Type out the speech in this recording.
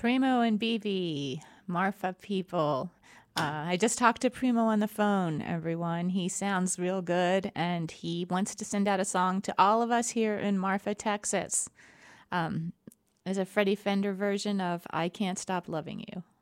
Primo and BB, Marfa people. I just talked to Primo on the phone, everyone. He sounds real good, and he wants to send out a song to all of us here in Marfa, Texas. As a Freddie Fender version of I Can't Stop Loving You.